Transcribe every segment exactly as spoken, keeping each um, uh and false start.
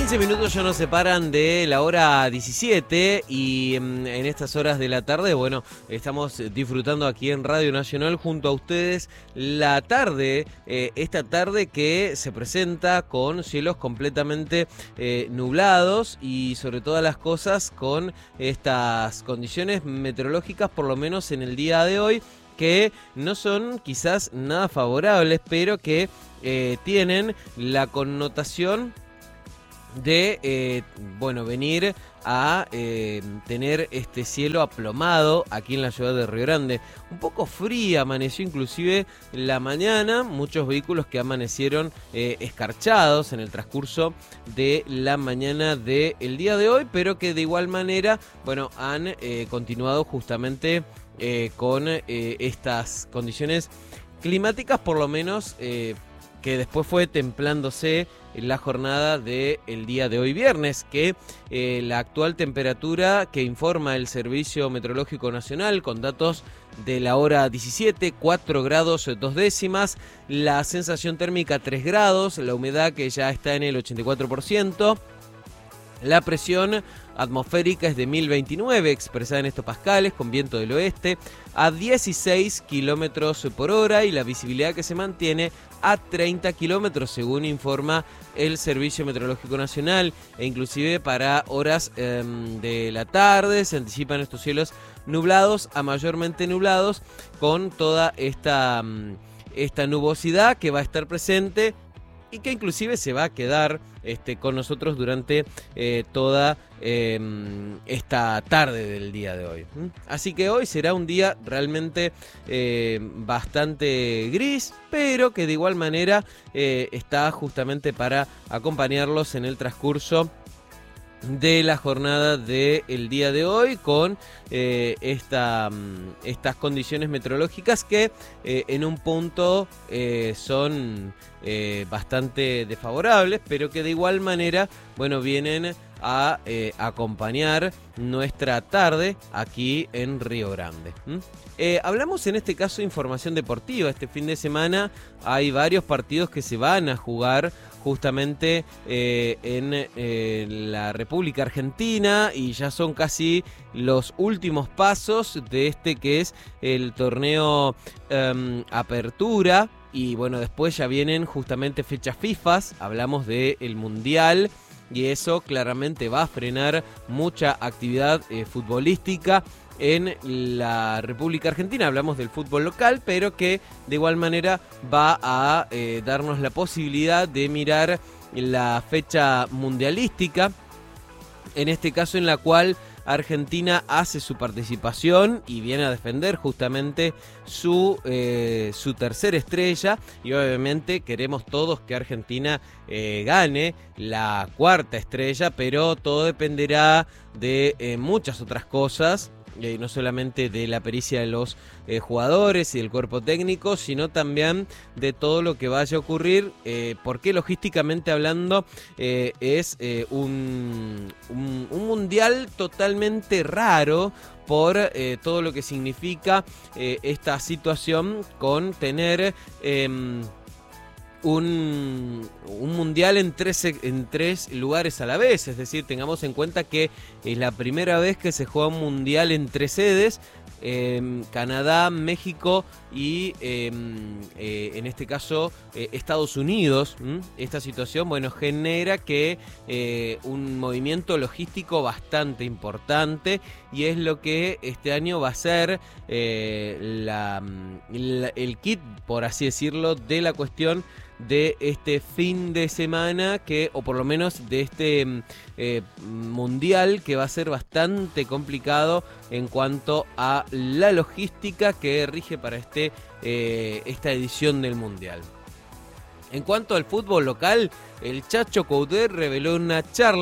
quince minutos ya nos separan de la hora diecisiete y en estas horas de la tarde, bueno, estamos disfrutando aquí en Radio Nacional junto a ustedes la tarde, eh, esta tarde que se presenta con cielos completamente eh, nublados y sobre todas las cosas con estas condiciones meteorológicas, por lo menos en el día de hoy, que no son quizás nada favorables, pero que eh, tienen la connotación de, eh, bueno, venir a eh, tener este cielo aplomado aquí en la ciudad de Río Grande. Un poco fría amaneció inclusive la mañana, muchos vehículos que amanecieron eh, escarchados en el transcurso de la mañana del día de hoy, pero que de igual manera, bueno, han eh, continuado justamente eh, con eh, estas condiciones climáticas, por lo menos eh, que después fue templándose la jornada del día de hoy viernes, que eh, la actual temperatura que informa el Servicio Meteorológico Nacional con datos de la hora diecisiete, cuatro grados dos décimas, la sensación térmica tres grados, la humedad que ya está en el ochenta y cuatro por ciento, la presión atmosférica es de mil veintinueve, expresada en hectopascales, con viento del oeste a dieciséis kilómetros por hora y la visibilidad que se mantiene a treinta kilómetros, según informa el Servicio Meteorológico Nacional, e inclusive para horas eh, de la tarde se anticipan estos cielos nublados a mayormente nublados, con toda esta, esta nubosidad que va a estar presente y que inclusive se va a quedar este, con nosotros durante eh, toda eh, esta tarde del día de hoy. ¿Mm? Así que hoy será un día realmente eh, bastante gris, pero que de igual manera eh, está justamente para acompañarlos en el transcurso de la jornada del día de hoy, con eh, esta, estas condiciones meteorológicas que eh, en un punto eh, son eh, bastante desfavorables, pero que de igual manera, bueno, vienen a eh, acompañar nuestra tarde aquí en Río Grande. ¿Mm? Eh, hablamos en este caso de información deportiva. Este fin de semana hay varios partidos que se van a jugar justamente eh, en eh, la República Argentina, y ya son casi los últimos pasos de este que es el torneo eh, Apertura, y bueno, después ya vienen justamente fechas FIFA, hablamos del Mundial, y eso claramente va a frenar mucha actividad eh, futbolística en la República Argentina. Hablamos del fútbol local, pero que de igual manera va a eh, darnos la posibilidad de mirar la fecha mundialística, en este caso en la cual Argentina hace su participación y viene a defender justamente su, eh, su tercera estrella, y obviamente queremos todos que Argentina eh, gane la cuarta estrella, pero todo dependerá de eh, muchas otras cosas. Eh, no solamente de la pericia de los eh, jugadores y del cuerpo técnico, sino también de todo lo que vaya a ocurrir, eh, porque logísticamente hablando eh, es eh, un, un, un mundial totalmente raro por eh, todo lo que significa eh, esta situación con tener Eh, Un, un mundial en tres, en tres lugares a la vez. Es decir, tengamos en cuenta que es la primera vez que se juega un mundial en tres sedes, eh, Canadá, México y eh, eh, en este caso eh, Estados Unidos. ¿Mm? Esta situación, bueno, genera que eh, un movimiento logístico bastante importante, y es lo que este año va a ser eh, la, la, el kit, por así decirlo, de la cuestión de este fin de semana, que o por lo menos de este eh, mundial, que va a ser bastante complicado en cuanto a la logística que rige para este eh, esta edición del mundial. En cuanto al fútbol local, el Chacho Coudet reveló en una charla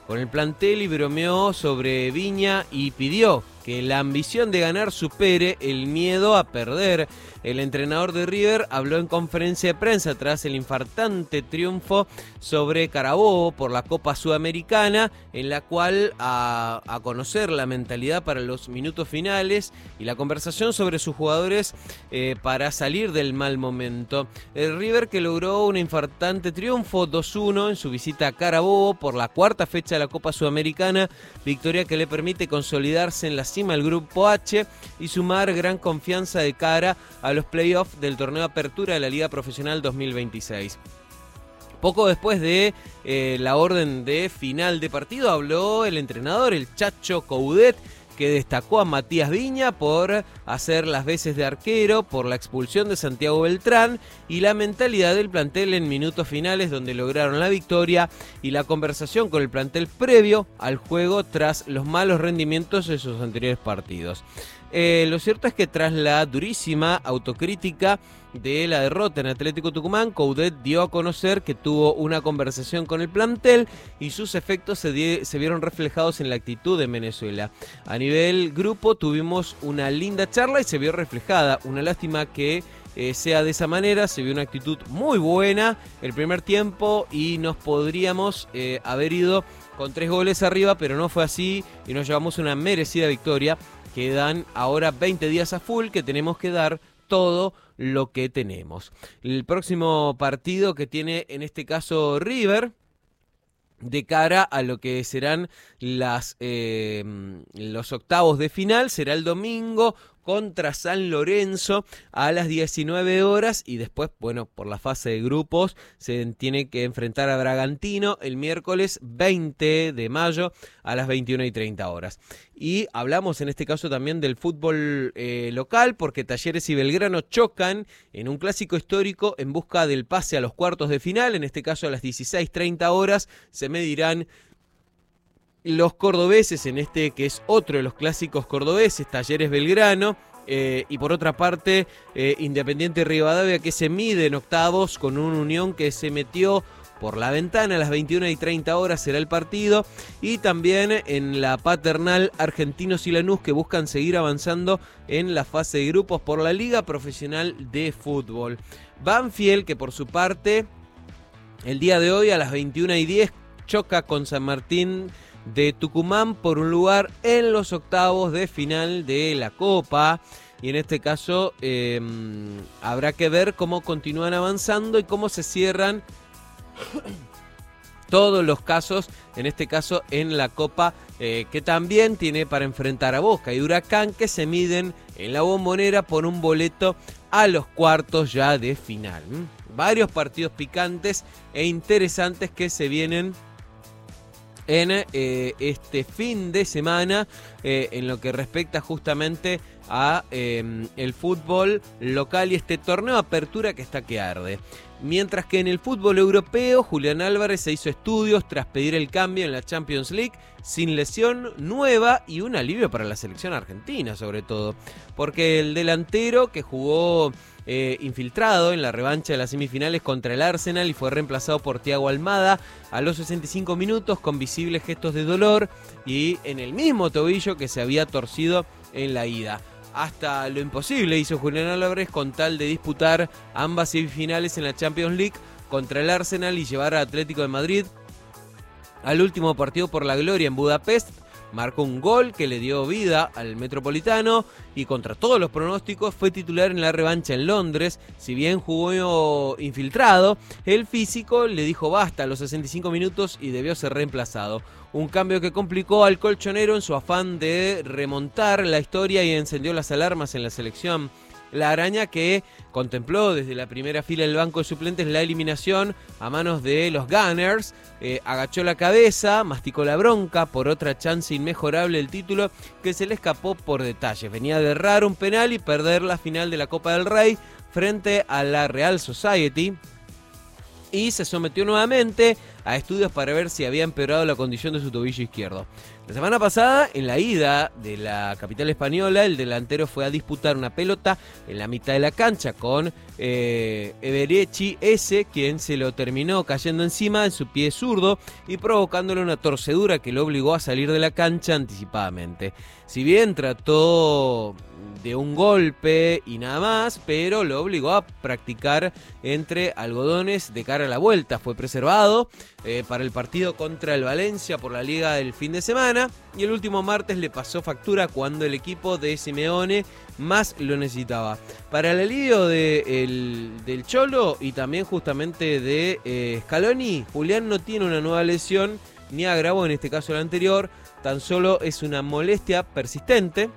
con el plantel y bromeó sobre Viña y pidió que la ambición de ganar supere el miedo a perder. El entrenador de River habló en conferencia de prensa tras el infartante triunfo sobre Carabobo por la Copa Sudamericana, en la cual a, a conocer la mentalidad para los minutos finales y la conversación sobre sus jugadores eh, para salir del mal momento. El River, que logró un infartante triunfo dos uno en su visita a Carabobo por la cuarta fecha de la Copa Sudamericana, victoria que le permite consolidarse en la cima del Grupo H y sumar gran confianza de cara a los playoffs del torneo de apertura de la Liga Profesional dos mil veintiséis. Poco después de eh, la orden de final de partido habló el entrenador, el Chacho Coudet, que destacó a Matías Viña por hacer las veces de arquero, por la expulsión de Santiago Beltrán y la mentalidad del plantel en minutos finales donde lograron la victoria y la conversación con el plantel previo al juego tras los malos rendimientos de sus anteriores partidos. Eh, lo cierto es que tras la durísima autocrítica de la derrota en Atlético Tucumán, Coudet dio a conocer que tuvo una conversación con el plantel y sus efectos se, die, se vieron reflejados en la actitud de Venezuela. A nivel grupo tuvimos una linda charla y se vio reflejada. Una lástima que eh, sea de esa manera, se vio una actitud muy buena el primer tiempo y nos podríamos eh, haber ido con tres goles arriba, pero no fue así y nos llevamos una merecida victoria. Quedan ahora veinte días a full que tenemos que dar todo lo que tenemos. El próximo partido que tiene en este caso River, de cara a lo que serán las eh, los octavos de final, será el domingo contra San Lorenzo a las diecinueve horas y después, bueno, por la fase de grupos se tiene que enfrentar a Bragantino el miércoles veinte de mayo a las veintiuna y treinta horas. Y hablamos en este caso también del fútbol eh, local porque Talleres y Belgrano chocan en un clásico histórico en busca del pase a los cuartos de final. En este caso a las dieciséis treinta horas se medirán los cordobeses en este que es otro de los clásicos cordobeses, Talleres Belgrano, eh, y por otra parte eh, Independiente Rivadavia, que se mide en octavos con una Unión que se metió por la ventana a las veintiuna y treinta horas será el partido, y también en la paternal Argentinos y Lanús, que buscan seguir avanzando en la fase de grupos por la Liga Profesional de Fútbol. Banfield, que por su parte el día de hoy a las veintiuna y diez choca con San Martín de Tucumán por un lugar en los octavos de final de la Copa, y en este caso eh, habrá que ver cómo continúan avanzando y cómo se cierran todos los casos, en este caso en la Copa, eh, que también tiene para enfrentar a Boca y Huracán, que se miden en la Bombonera por un boleto a los cuartos ya de final. ¿Mm? Varios partidos picantes e interesantes que se vienen en eh, este fin de semana eh, en lo que respecta justamente a eh, el fútbol local y este torneo de apertura que está que arde. Mientras que en el fútbol europeo, Julián Álvarez se hizo estudios tras pedir el cambio en la Champions League, sin lesión nueva y un alivio para la selección argentina sobre todo, porque el delantero que jugó eh, infiltrado en la revancha de las semifinales contra el Arsenal y fue reemplazado por Thiago Almada a los sesenta y cinco minutos con visibles gestos de dolor y en el mismo tobillo que se había torcido en la ida. Hasta lo imposible hizo Julián Álvarez con tal de disputar ambas semifinales en la Champions League contra el Arsenal y llevar al Atlético de Madrid al último partido por la gloria en Budapest. Marcó un gol que le dio vida al Metropolitano y contra todos los pronósticos fue titular en la revancha en Londres. Si bien jugó infiltrado, el físico le dijo basta a los sesenta y cinco minutos y debió ser reemplazado. Un cambio que complicó al colchonero en su afán de remontar la historia y encendió las alarmas en la selección. La araña, que contempló desde la primera fila del banco de suplentes la eliminación a manos de los Gunners, eh, agachó la cabeza, masticó la bronca por otra chance inmejorable del título que se le escapó por detalles. Venía de errar un penal y perder la final de la Copa del Rey frente a la Real Society, y se sometió nuevamente a estudios para ver si había empeorado la condición de su tobillo izquierdo. La semana pasada, en la ida de la capital española, el delantero fue a disputar una pelota en la mitad de la cancha con eh, Eberechi S, quien se lo terminó cayendo encima en su pie zurdo y provocándole una torcedura que lo obligó a salir de la cancha anticipadamente. Si bien trató de un golpe y nada más, pero lo obligó a practicar entre algodones de cara a la vuelta. Fue preservado eh, para el partido contra el Valencia por la Liga del fin de semana y el último martes le pasó factura cuando el equipo de Simeone más lo necesitaba. Para el alivio de el, del Cholo y también justamente de eh, Scaloni, Julián no tiene una nueva lesión ni agravó en este caso el anterior, tan solo es una molestia persistente.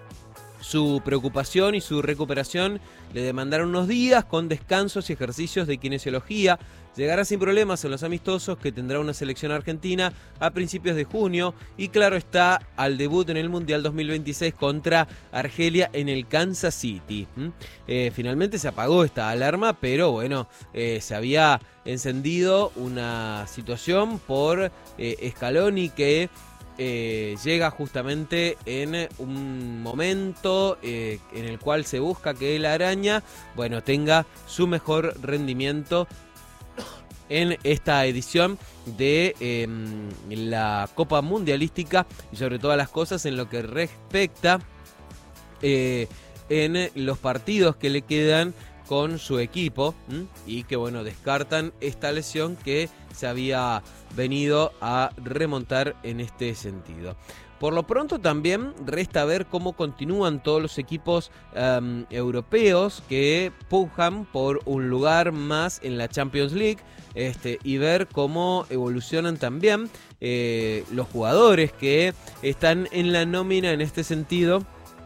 Su preocupación y su recuperación le demandaron unos días con descansos y ejercicios de kinesiología. Llegará sin problemas en los amistosos que tendrá una selección argentina a principios de junio y claro está al debut en el Mundial dos mil veintiséis contra Argelia en el Kansas City. ¿Mm? Eh, finalmente se apagó esta alarma, pero bueno, eh, se había encendido una situación por eh, Scaloni que Eh, llega justamente en un momento eh, en el cual se busca que la araña, bueno, tenga su mejor rendimiento en esta edición de eh, la Copa Mundialística y sobre todas las cosas en lo que respecta eh, en los partidos que le quedan con su equipo ¿m? y que bueno, descartan esta lesión que se había venido a remontar en este sentido. Por lo pronto también resta ver cómo continúan todos los equipos um, europeos que pujan por un lugar más en la Champions League este, y ver cómo evolucionan también eh, los jugadores que están en la nómina en este sentido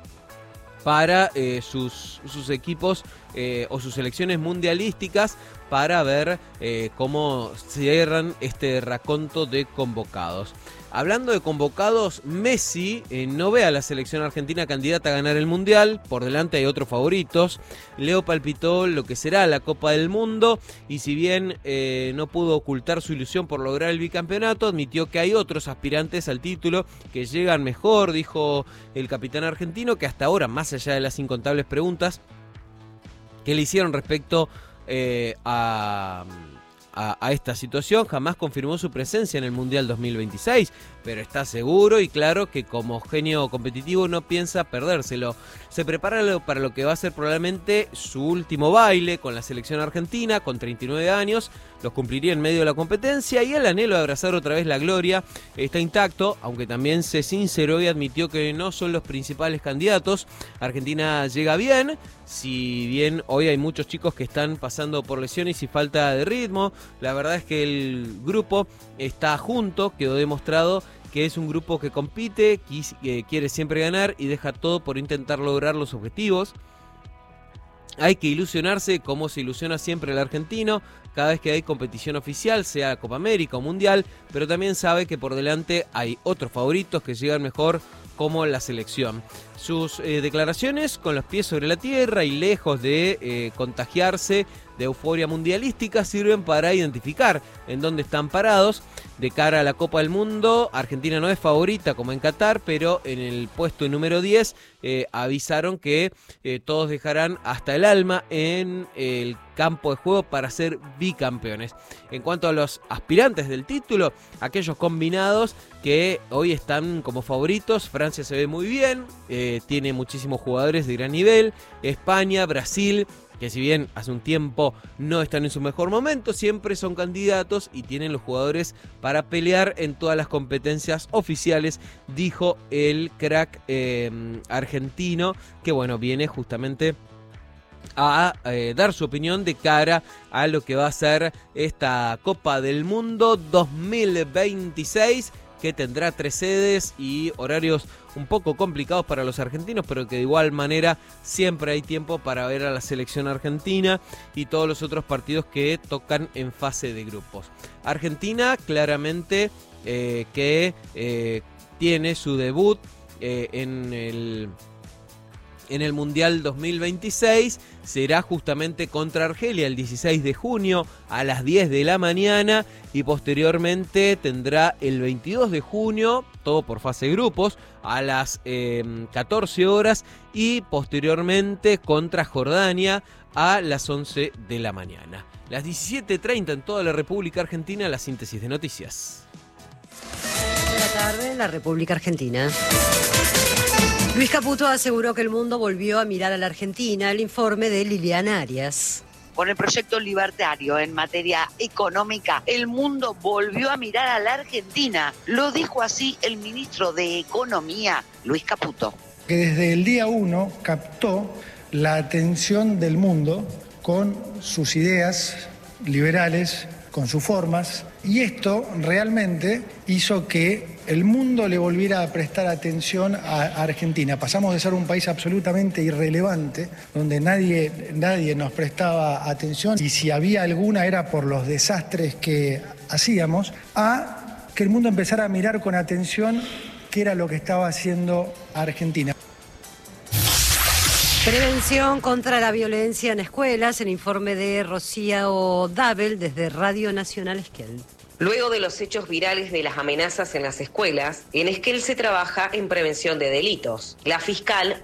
para eh, sus, sus equipos eh, o sus selecciones mundialísticas para ver eh, cómo cierran este raconto de convocados. Hablando de convocados, Messi eh, no ve a la selección argentina candidata a ganar el Mundial, por delante hay otros favoritos. Leo palpitó lo que será la Copa del Mundo y si bien eh, no pudo ocultar su ilusión por lograr el bicampeonato, admitió que hay otros aspirantes al título que llegan mejor, dijo el capitán argentino, que hasta ahora, más allá de las incontables preguntas que le hicieron respecto eh, a... A, a esta situación, jamás confirmó su presencia en el Mundial dos mil veintiséis, pero está seguro y claro que como genio competitivo no piensa perdérselo. Se prepara para lo que va a ser probablemente su último baile con la selección argentina, con treinta y nueve años, los cumpliría en medio de la competencia y el anhelo de abrazar otra vez la gloria está intacto, aunque también se sinceró y admitió que no son los principales candidatos. Argentina llega bien, si bien hoy hay muchos chicos que están pasando por lesiones y falta de ritmo, la verdad es que el grupo está junto, quedó demostrado que es un grupo que compite, que quiere siempre ganar y deja todo por intentar lograr los objetivos. Hay que ilusionarse como se ilusiona siempre el argentino cada vez que hay competición oficial, sea Copa América o Mundial, pero también sabe que por delante hay otros favoritos que llegan mejor como la selección. Sus eh, declaraciones con los pies sobre la tierra y lejos de eh, contagiarse de euforia mundialística sirven para identificar en dónde están parados. De cara a la Copa del Mundo, Argentina no es favorita como en Qatar, pero en el puesto número diez eh, avisaron que eh, todos dejarán hasta el alma en el campo de juego para ser bicampeones. En cuanto a los aspirantes del título, aquellos combinados que hoy están como favoritos, Francia se ve muy bien, eh, tiene muchísimos jugadores de gran nivel, España, Brasil, que si bien hace un tiempo no están en su mejor momento, siempre son candidatos y tienen los jugadores para pelear en todas las competencias oficiales, dijo el crack eh, argentino, que bueno, viene justamente a eh, dar su opinión de cara a lo que va a ser esta Copa del Mundo dos mil veintiséis, que tendrá tres sedes y horarios un poco complicados para los argentinos, pero que de igual manera siempre hay tiempo para ver a la selección argentina y todos los otros partidos que tocan en fase de grupos. Argentina claramente eh, que eh, tiene su debut eh, en el en el Mundial dos mil veintiséis será justamente contra Argelia el dieciséis de junio a las diez de la mañana y posteriormente tendrá el veintidós de junio, todo por fase de grupos, a las eh, catorce horas y posteriormente contra Jordania a las once de la mañana. Las diecisiete treinta en toda la República Argentina, la síntesis de noticias. Buenas tardes, en la República Argentina. Luis Caputo aseguró que el mundo volvió a mirar a la Argentina. El informe de Liliana Arias. Con el proyecto libertario en materia económica, el mundo volvió a mirar a la Argentina. Lo dijo así el ministro de Economía, Luis Caputo. Que desde el día uno captó la atención del mundo con sus ideas liberales, con sus formas, y esto realmente hizo que el mundo le volviera a prestar atención a Argentina. Pasamos de ser un país absolutamente irrelevante, donde nadie, nadie nos prestaba atención, y si había alguna era por los desastres que hacíamos, a que el mundo empezara a mirar con atención qué era lo que estaba haciendo Argentina. Prevención contra la violencia en escuelas, el informe de Rocío Dabel desde Radio Nacional Esquel. Luego de los hechos virales de las amenazas en las escuelas, en Esquel se trabaja en prevención de delitos. La fiscal